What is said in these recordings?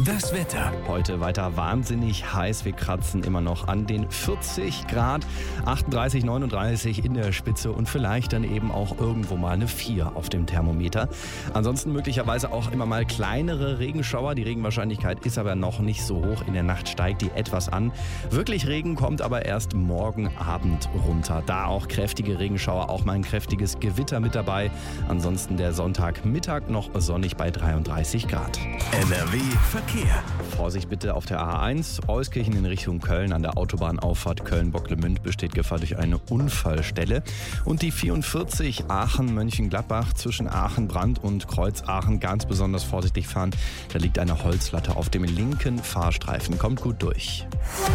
Das Wetter. Heute weiter wahnsinnig heiß. Wir kratzen immer noch an den 40 Grad, 38, 39 in der Spitze und vielleicht dann eben auch irgendwo mal eine 4 auf dem Thermometer. Ansonsten möglicherweise auch immer mal kleinere Regenschauer. Die Regenwahrscheinlichkeit ist aber noch nicht so hoch. In der Nacht steigt die etwas an. Wirklich Regen kommt aber erst morgen Abend runter. Da auch kräftige Regenschauer, auch mal ein kräftiges Gewitter mit dabei. Ansonsten der Sonntagmittag noch sonnig bei 33 Grad. NRW Verkehr. Vorsicht bitte auf der A1, Euskirchen in Richtung Köln. An der Autobahnauffahrt Köln-Bocklemünd besteht Gefahr durch eine Unfallstelle. Und die 44 Aachen-Mönchengladbach zwischen Aachen-Brand und Kreuz-Aachen ganz besonders vorsichtig fahren. Da liegt eine Holzlatte auf dem linken Fahrstreifen. Kommt gut durch.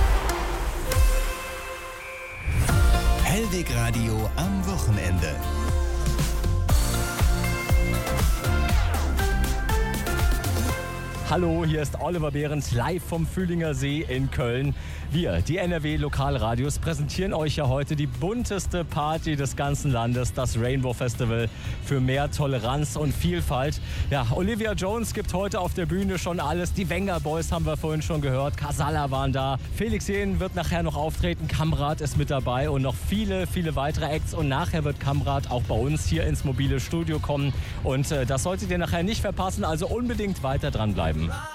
Hellweg Radio am Wochenende. Hallo, hier ist Oliver Behrens live vom Fühlinger See in Köln. Wir, die NRW-Lokalradios, präsentieren euch ja heute die bunteste Party des ganzen Landes, das Rainbow Festival für mehr Toleranz und Vielfalt. Ja, Olivia Jones gibt heute auf der Bühne schon alles. Die Wenger Boys haben wir vorhin schon gehört, Casalla waren da. Felix Jähn wird nachher noch auftreten, Kamrat ist mit dabei und noch viele, viele weitere Acts. Und nachher wird Kamrat auch bei uns hier ins mobile Studio kommen. Und das solltet ihr nachher nicht verpassen, also unbedingt weiter dranbleiben.